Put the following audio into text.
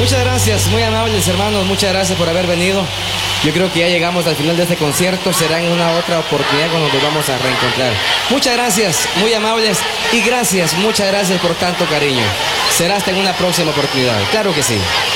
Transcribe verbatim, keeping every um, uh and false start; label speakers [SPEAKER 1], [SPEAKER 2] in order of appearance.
[SPEAKER 1] Muchas gracias, muy amables hermanos, muchas gracias por haber venido. Yo creo que ya llegamos al final de este concierto, será en una otra oportunidad cuando nos vamos a reencontrar. Muchas gracias, muy amables, y gracias, muchas gracias por tanto cariño. Será hasta en una próxima oportunidad, claro que sí.